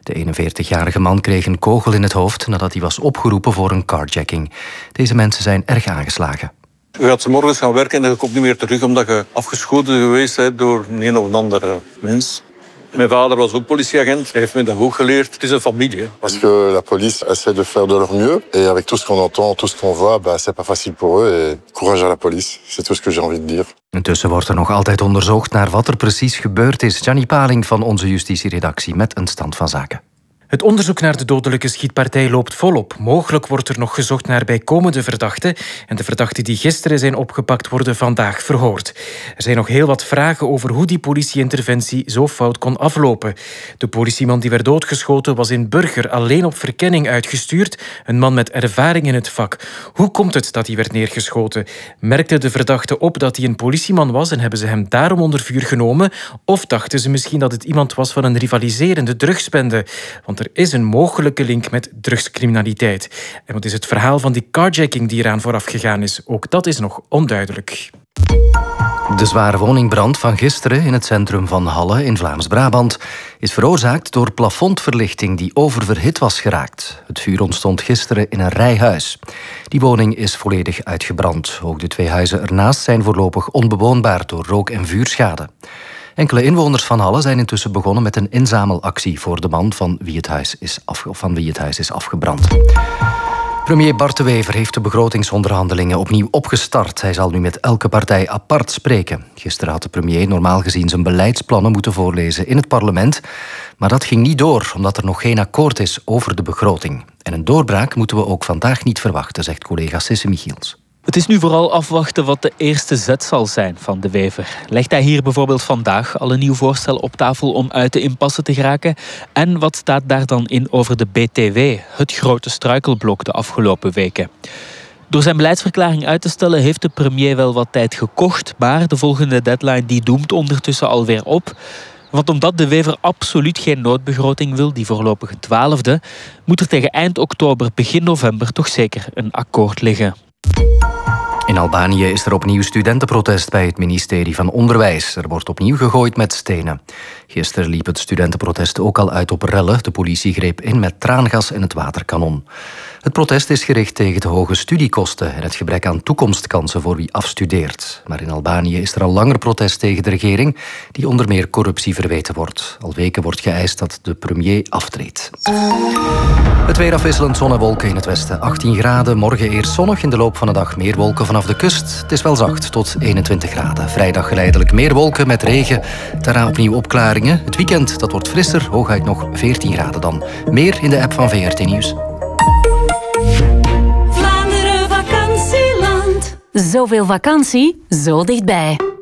De 41-jarige man kreeg een kogel in het hoofd nadat hij was opgeroepen voor een carjacking. Deze mensen zijn erg aangeslagen. Je gaat 's morgens gaan werken en je komt niet meer terug omdat je afgeschoten geweest bent door een of andere mens. Mijn vader was ook politieagent. Hij heeft me dat ook geleerd. Het is een familie. Parce que la police essaie de faire de leur mieux. Et avec tout ce qu'on entend, tout ce qu'on voit, c'est pas facile pour eux. Et courage à la police. C'est tout ce que j'ai envie de dire. Intussen wordt er nog altijd onderzocht naar wat er precies gebeurd is. Gianni Paling van onze justitieredactie met een stand van zaken. Het onderzoek naar de dodelijke schietpartij loopt volop. Mogelijk wordt er nog gezocht naar bijkomende verdachten. En de verdachten die gisteren zijn opgepakt worden vandaag verhoord. Er zijn nog heel wat vragen over hoe die politieinterventie zo fout kon aflopen. De politieman die werd doodgeschoten was in Burger alleen op verkenning uitgestuurd. Een man met ervaring in het vak. Hoe komt het dat hij werd neergeschoten? Merkte de verdachte op dat hij een politieman was en hebben ze hem daarom onder vuur genomen? Of dachten ze misschien dat het iemand was van een rivaliserende drugsbende? Want er is een mogelijke link met drugscriminaliteit. En wat is het verhaal van die carjacking die eraan vooraf gegaan is? Ook dat is nog onduidelijk. De zware woningbrand van gisteren in het centrum van Halle in Vlaams-Brabant is veroorzaakt door plafondverlichting die oververhit was geraakt. Het vuur ontstond gisteren in een rijhuis. Die woning is volledig uitgebrand. Ook de 2 huizen ernaast zijn voorlopig onbewoonbaar door rook- en vuurschade. Enkele inwoners van Halle zijn intussen begonnen met een inzamelactie voor de man van wie het huis is afgebrand. Premier Bart De Wever heeft de begrotingsonderhandelingen opnieuw opgestart. Hij zal nu met elke partij apart spreken. Gisteren had de premier normaal gezien zijn beleidsplannen moeten voorlezen in het parlement. Maar dat ging niet door, omdat er nog geen akkoord is over de begroting. En een doorbraak moeten we ook vandaag niet verwachten, zegt collega Sisse Michiels. Het is nu vooral afwachten wat de eerste zet zal zijn van De Wever. Legt hij hier bijvoorbeeld vandaag al een nieuw voorstel op tafel om uit de impasse te geraken? En wat staat daar dan in over de BTW, het grote struikelblok de afgelopen weken? Door zijn beleidsverklaring uit te stellen heeft de premier wel wat tijd gekocht, maar de volgende deadline die doemt ondertussen alweer op. Want omdat De Wever absoluut geen noodbegroting wil, die voorlopige 12e, moet er tegen eind oktober, begin november toch zeker een akkoord liggen. In Albanië is er opnieuw studentenprotest bij het ministerie van Onderwijs. Er wordt opnieuw gegooid met stenen. Gisteren liep het studentenprotest ook al uit op rellen. De politie greep in met traangas en het waterkanon. Het protest is gericht tegen de hoge studiekosten en het gebrek aan toekomstkansen voor wie afstudeert. Maar in Albanië is er al langer protest tegen de regering, die onder meer corruptie verweten wordt. Al weken wordt geëist dat de premier aftreedt. Het weer afwisselend zon en wolken in het westen. 18 graden, morgen eerst zonnig, in de loop van de dag meer wolken vanaf de kust. Het is wel zacht, tot 21 graden. Vrijdag geleidelijk meer wolken met regen, daarna opnieuw opklaringen. Het weekend, dat wordt frisser, hooguit nog 14 graden dan. Meer in de app van VRT Nieuws. Vlaanderen vakantieland. Zoveel vakantie, zo dichtbij.